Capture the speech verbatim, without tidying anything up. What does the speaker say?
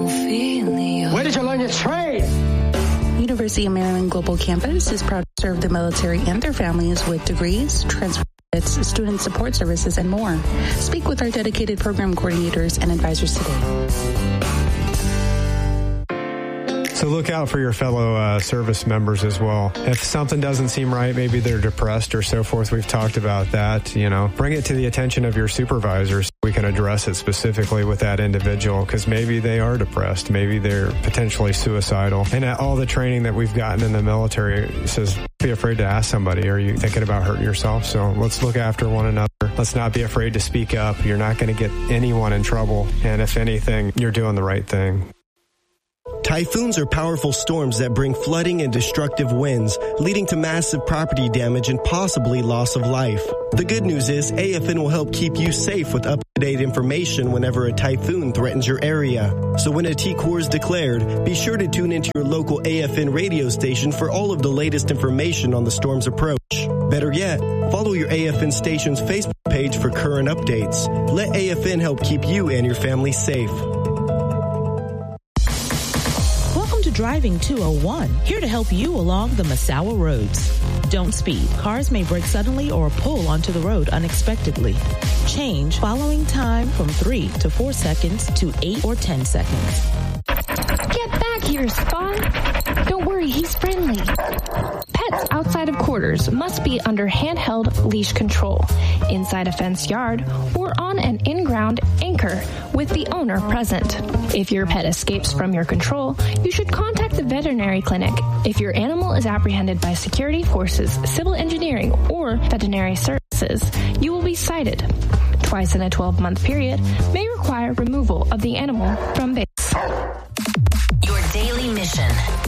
Where did you learn your trade? University of Maryland Global Campus is proud to serve the military and their families with degrees, transfer credits, student support services, and more. Speak with our dedicated program coordinators and advisors today. So look out for your fellow uh, service members as well. If something doesn't seem right, maybe they're depressed or so forth. We've talked about that. You know, bring it to the attention of your supervisors. We can address it specifically with that individual because maybe they are depressed. Maybe they're potentially suicidal. And all the training that we've gotten in the military says, be afraid to ask somebody, are you thinking about hurting yourself? So let's look after one another. Let's not be afraid to speak up. You're not going to get anyone in trouble. And if anything, you're doing the right thing. Typhoons are powerful storms that bring flooding and destructive winds, leading to massive property damage and possibly loss of life. The good news is A F N will help keep you safe with up-to-date information whenever a typhoon threatens your area. So when a T C O R is declared, be sure to tune into your local A F N radio station for all of the latest information on the storm's approach. Better yet, follow your A F N station's Facebook page for current updates. Let A F N help keep you and your family safe. Driving two oh one, here to help you along the Massawa roads. Don't speed. Cars may brake suddenly or pull onto the road unexpectedly. Change following time from three to four seconds to eight or ten seconds. Get back here, Spawn. Don't worry, he's friendly. Pets outside of quarters must be under handheld leash control, inside a fenced yard, or on an in-ground anchor with the owner present. If your pet escapes from your control, you should contact the veterinary clinic. If your animal is apprehended by security forces, civil engineering, or veterinary services, you will be cited. Twice in a twelve-month period may require removal of the animal from base. Your daily mission.